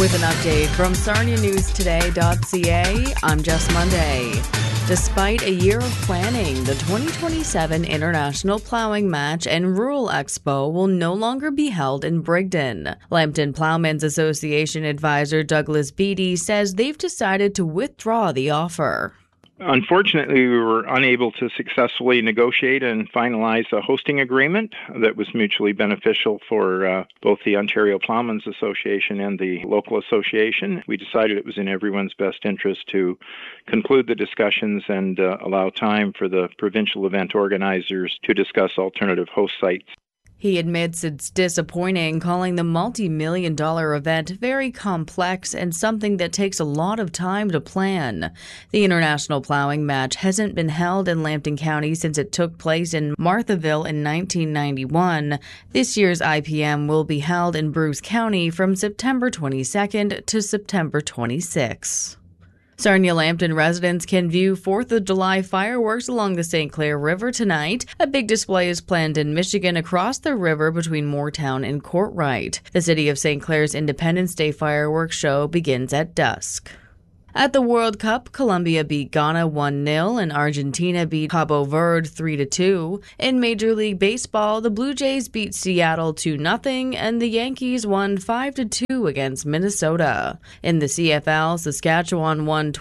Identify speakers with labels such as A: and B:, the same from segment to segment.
A: With an update from SarniaNewsToday.ca, I'm Jess Monday. Despite a year of planning, the 2027 International Plowing Match and Rural Expo will no longer be held in Brigden. Lambton Plowmen's Association advisor Douglas Beatty says they've decided to withdraw the offer.
B: Unfortunately, we were unable to successfully negotiate and finalize a hosting agreement that was mutually beneficial for both the Ontario Plowmen's Association and the local association. We decided it was in everyone's best interest to conclude the discussions and allow time for the provincial event organizers to discuss alternative host sites.
A: He admits it's disappointing, calling the multi-million-dollar event very complex and something that takes a lot of time to plan. The International Plowing Match hasn't been held in Lambton County since it took place in Marthaville in 1991. This year's IPM will be held in Bruce County from September 22nd to September 26th. Sarnia-Lambton residents can view 4th of July fireworks along the St. Clair River tonight. A big display is planned in Michigan across the river between Moortown and Courtright. The City of St. Clair's Independence Day fireworks show begins at dusk. At the World Cup, Colombia beat Ghana 1-0 and Argentina beat Cabo Verde 3-2. In Major League Baseball, the Blue Jays beat Seattle 2-0 and the Yankees won 5-2 against Minnesota. In the CFL, Saskatchewan won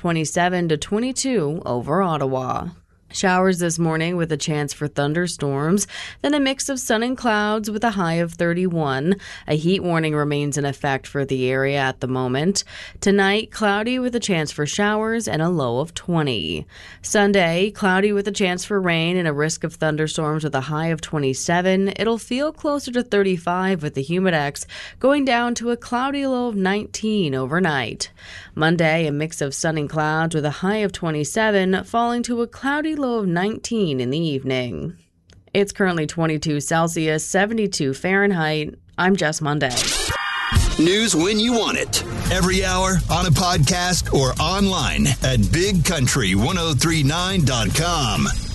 A: 27-22 over Ottawa. Showers this morning with a chance for thunderstorms, then a mix of sun and clouds with a high of 31. A heat warning remains in effect for the area at the moment. Tonight, cloudy with a chance for showers and a low of 20. Sunday, cloudy with a chance for rain and a risk of thunderstorms with a high of 27. It'll feel closer to 35 with the humidex going down to a cloudy low of 19 overnight. Monday, a mix of sun and clouds with a high of 27, falling to a cloudy low of 19 in the evening. It's currently 22 Celsius, 72 Fahrenheit. I'm Jess Monday.
C: News when you want it. Every hour, on a podcast, or online at bigcountry1039.com.